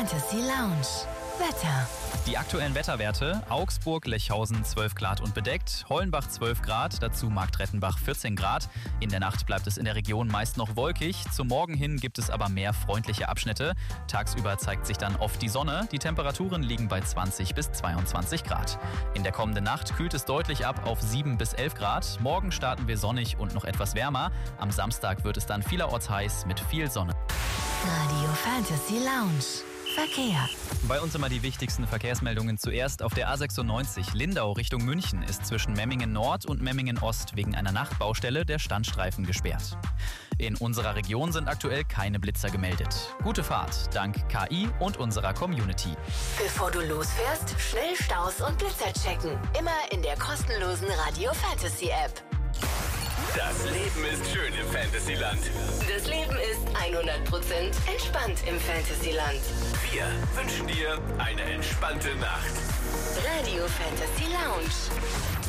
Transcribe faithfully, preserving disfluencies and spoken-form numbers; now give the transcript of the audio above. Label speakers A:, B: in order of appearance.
A: Fantasy Lounge. Wetter.
B: Die aktuellen Wetterwerte: Augsburg, Lechhausen zwölf Grad und bedeckt, Hollenbach zwölf Grad, dazu Marktrettenbach vierzehn Grad. In der Nacht bleibt es in der Region meist noch wolkig, zum Morgen hin gibt es aber mehr freundliche Abschnitte. Tagsüber zeigt sich dann oft die Sonne, die Temperaturen liegen bei zwanzig bis zweiundzwanzig Grad. In der kommenden Nacht kühlt es deutlich ab auf sieben bis elf Grad. Morgen starten wir sonnig und noch etwas wärmer. Am Samstag wird es dann vielerorts heiß mit viel Sonne.
A: Radio Fantasy Lounge. Verkehr.
B: Bei uns immer die wichtigsten Verkehrsmeldungen zuerst. Auf der A sechsundneunzig Lindau Richtung München ist zwischen Memmingen Nord und Memmingen Ost wegen einer Nachtbaustelle der Standstreifen gesperrt. In unserer Region sind aktuell keine Blitzer gemeldet. Gute Fahrt, dank K I und unserer Community.
A: Bevor du losfährst, schnell Staus und Blitzer checken. Immer in der kostenlosen Radio Fantasy App.
C: Das Leben ist schön im Fantasyland.
A: Das Leben ist hundert Prozent entspannt im Fantasyland.
C: Wir wünschen dir eine entspannte Nacht.
A: Radio Fantasy Lounge.